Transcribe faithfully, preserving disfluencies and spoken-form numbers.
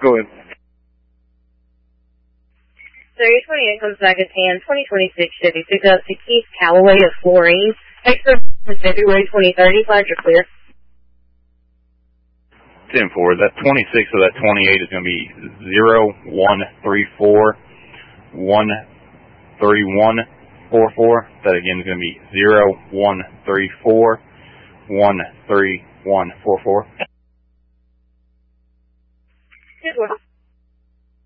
Go ahead. thirty twenty-eight comes back at ten, twenty twenty-six Chevy pickup to Keith Calloway of Florine. Extra February twenty thirty, flags are clear. ten four, that twenty-six of that twenty-eight is going to be zero one three four one three one four four. That again is going to be zero one three four one three one four four. Good one.